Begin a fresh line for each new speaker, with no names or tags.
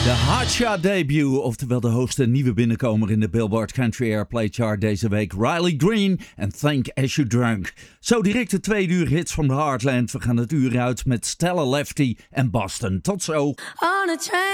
De Hotshot debut, oftewel de hoogste nieuwe binnenkomer in de Billboard Country Airplay Chart deze week. Riley Green en Think As You Drunk. Zo direct de 2 uur hits from the Heartland. We gaan het uur uit met Stella Lefty en Boston. Tot zo.
On a train.